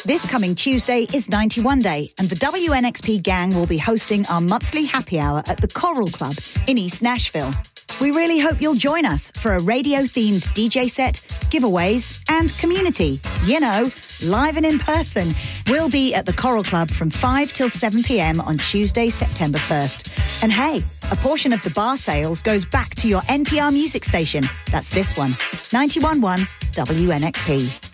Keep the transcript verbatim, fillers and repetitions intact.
This coming Tuesday is ninety-one Day, and the W N X P gang will be hosting our monthly happy hour at the Coral Club in East Nashville. We really hope you'll join us for a radio-themed D J set, giveaways, and community. You know, live and in person. We'll be at the Coral Club from five till seven p.m. on Tuesday, September first. And hey, a portion of the bar sales goes back to your N P R music station. That's this one, ninety-one point one W N X P.